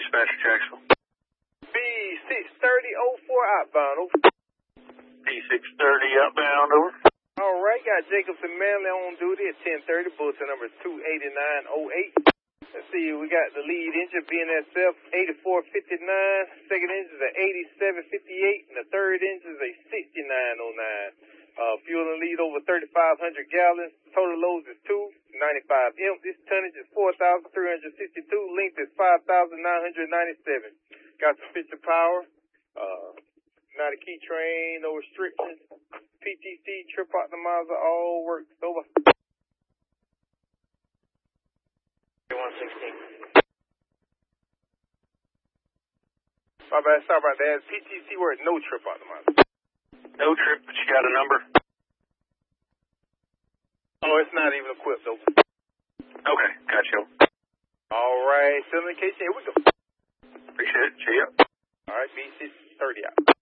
Dispatcher Jacksonville. B630-04 outbound, over. B630 outbound, over. All right, got Jacobson Manley on duty at 10:30. Bulletin number 28908. Let's see, we got the lead engine BNSF 8459. Second engine is a 8758, and the third engine is a 6909. Fuel and lead over 3,500 gallons. Total loads is 295 M. This tonnage is 4,362. Length is 5,997. Got sufficient power. Not a key train, no restrictions. PTC, trip optimizer, all works. Over. 116. My bad, sorry about that. PTC work, no trip optimizer. No trip, but you got a number? Oh, it's not even equipped, though. Okay, gotcha. All right, still in the case, here we go. Appreciate it. See ya. All right, B630 out.